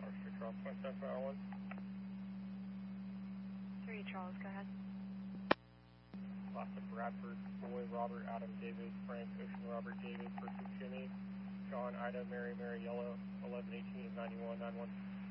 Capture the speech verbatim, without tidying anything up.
Tower, three Charles, point seven five one. three Charles, go ahead. Lots of Bradford, Boy, Robert, Adam, David, Frank, Ocean, Robert, David, Pursuit, Jimmy, John, Ida, Mary, Mary, Yellow, eleven eighteen is ninety-one, nine one.